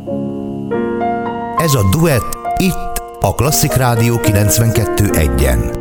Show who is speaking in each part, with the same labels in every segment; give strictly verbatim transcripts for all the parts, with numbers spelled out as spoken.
Speaker 1: Ez a duett itt a Klasszik Rádió kilencvenkettő egyen.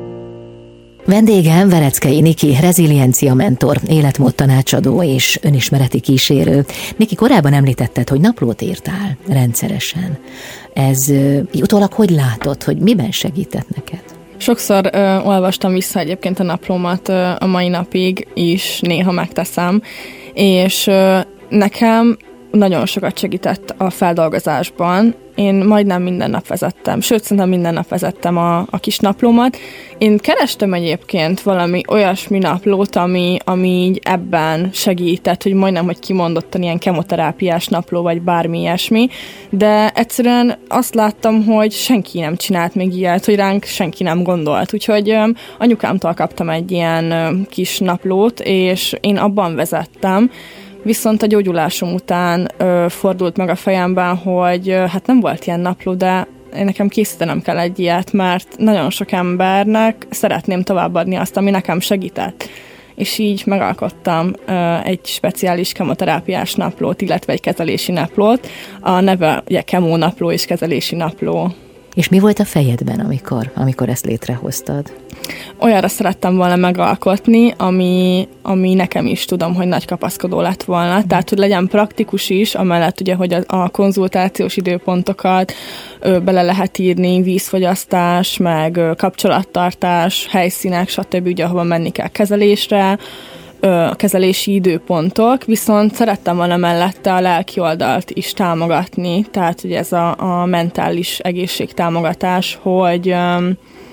Speaker 2: Vendégem Vereckei Niki, reziliencia mentor, életmód tanácsadó és önismereti kísérő. Niki, korábban említetted, hogy naplót írtál rendszeresen. Ez utólag hogy látod, hogy miben segített neked?
Speaker 3: Sokszor ö, olvastam vissza egyébként a naplómat ö, a mai napig is, néha megteszem, és ö, nekem nagyon sokat segített a feldolgozásban. Én majdnem minden nap vezettem, sőt, szerintem minden nap vezettem a, a kis naplómat. Én kerestem egyébként valami olyasmi naplót, ami, ami így ebben segített, hogy majdnem, hogy kimondottan ilyen kemoterápiás napló, vagy bármi ilyesmi, de egyszerűen azt láttam, hogy senki nem csinált még ilyet, hogy ránk senki nem gondolt. Úgyhogy um, anyukámtól kaptam egy ilyen um, kis naplót, és én abban vezettem. Viszont a gyógyulásom után ö, fordult meg a fejemben, hogy ö, hát nem volt ilyen napló, de én nekem készítenem kell egy ilyet, mert nagyon sok embernek szeretném továbbadni azt, ami nekem segített. És így megalkottam ö, egy speciális kemoterápiás naplót, illetve egy kezelési naplót. A neve ugye kemó napló és kezelési napló.
Speaker 2: És mi volt a fejedben, amikor, amikor ezt létrehoztad?
Speaker 3: Olyanra szerettem volna megalkotni, ami, ami nekem is tudom, hogy nagy kapaszkodó lett volna. Tehát, hogy legyen praktikus is, amellett ugye, hogy a, a konzultációs időpontokat ö, bele lehet írni, vízfogyasztás, meg ö, kapcsolattartás, helyszínek, stb. Ugye, ahova menni kell kezelésre, a kezelési időpontok, viszont szerettem volna mellette a lelki oldalt is támogatni, tehát ugye ez a, a mentális egészségtámogatás, hogy um,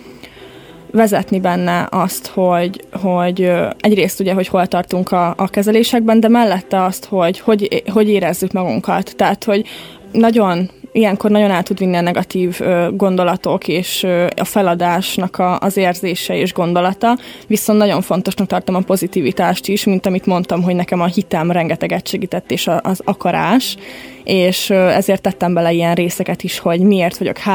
Speaker 3: vezetni benne azt, hogy, hogy uh, egyrészt ugye, hogy hol tartunk a, a kezelésekben, de mellette azt, hogy, hogy hogy érezzük magunkat, tehát hogy nagyon ilyenkor nagyon el tud vinni a negatív ö, gondolatok és ö, a feladásnak a, az érzése és gondolata, viszont nagyon fontosnak tartom a pozitivitást is, mint amit mondtam, hogy nekem a hitem rengeteget segített és a, az akarás, és ö, ezért tettem bele ilyen részeket is, hogy miért vagyok